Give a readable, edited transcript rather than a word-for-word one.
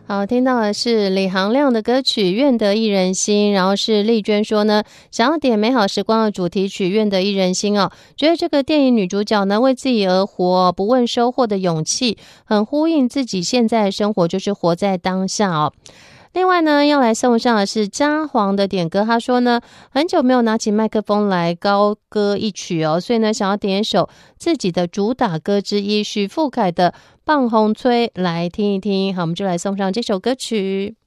好，听到的是李行亮的歌曲《愿得一人心》，然后是丽娟说呢，想要点美好时光的主题曲《愿得一人心》哦，觉得这个电影女主角呢为自己而活，不问收获的勇气，很呼应自己现在的生活，就是活在当下哦。另外呢，要来送上的是嘉煌的点歌，他说呢，很久没有拿起麦克风来高歌一曲哦，所以呢，想要点一首自己的主打歌之一，许富凯的《棒红吹》来听一听。好，我们就来送上这首歌曲。